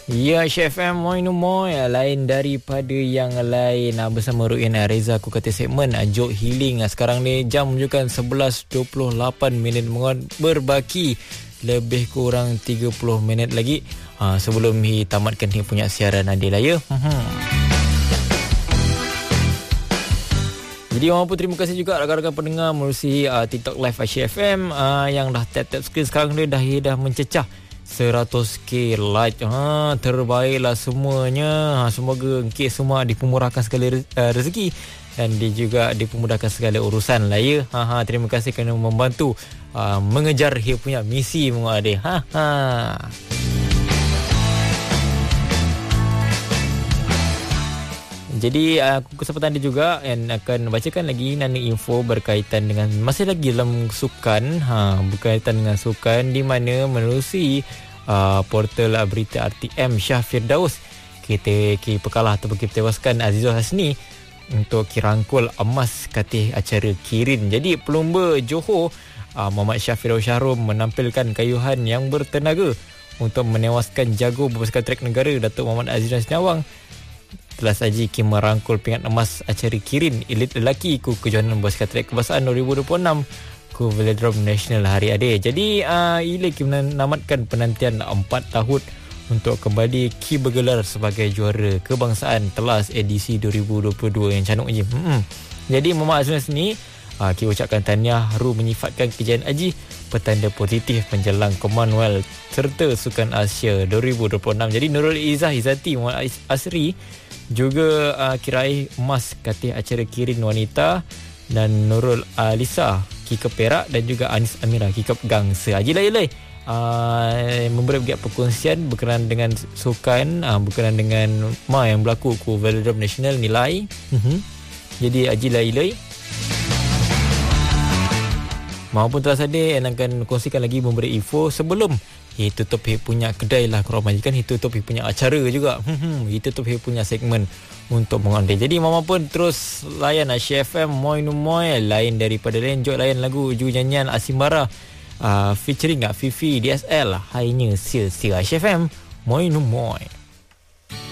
Ya, Chef M Moi Numoy lain daripada yang lain. Bersama Ruin Reza aku kata segmen Jok Healing. Sekarang ni jam menunjukkan 11.28 berbaki lebih kurang 30 minit lagi sebelum tamatkan punya siaran Adil ya. Jadi orang pun terima kasih juga rakan-rakan pendengar melalui TikTok Live Aisyah FM yang dah tap-tap screen sekarang ni dah mencecah 100k like. Terbaiklah semuanya. Semoga engkau semua dipermurahkan segala rezeki dan dia juga dipermudahkan segala urusan lah ya. Terima kasih kerana membantu mengejar dia punya misi mengadik. Jadi kesempatan dia juga and akan bacakan lagi nana info berkaitan dengan masih lagi dalam sukan, berkaitan dengan sukan di mana menerusi portal berita RTM Shah Firdaus kita pekalah atau kita tewaskan Azizul Hasni untuk kirangkul emas katih acara Kirin. Jadi pelumba Johor Muhammad Shah Firdaus Syahrum menampilkan kayuhan yang bertenaga untuk menewaskan jago berbasikal trek negara Datuk Muhammad Azizul Hasni Awang. Telah saji Kim merangkul pingat emas acara Kirin elit lelaki ku kejohanan berbasikal trek kebangsaan 2026 ku Velodrome Nasional Hari Adik. Jadi Ile Kim menamatkan penantian 4 tahun untuk kembali Ki bergelar sebagai juara kebangsaan Telas edisi 2022 yang canuk je. Jadi Muhammad Azizul Hasni Ki ucapkan tahniah haru menyifatkan kejayaan Haji petanda positif menjelang Commonwealth serta Sukan Asia 2026. Jadi Nurul Izzati Muhammad Asri juga kiraih emas katih acara Kirin wanita dan Nurul Alisa kikap perak dan juga Anis Amira kikap gangsa. Haji Lai memberi perkongsian berkenaan dengan sukan berkenaan dengan yang berlaku ku Velodrome Nasional nilai. Jadi Haji Lai maupun telah sadir yang akan kongsikan lagi memberi info sebelum tutup punya kedai lah korang majikan, tutup punya acara juga, tutup punya segmen untuk mengandai. Jadi mama pun terus layan Aisyah FM Moi Numoy lain daripada lain jok layan lagu juga nyanyian Asimbara featuring Fifi DSL hanya sil Aisyah FM Moi Numoy.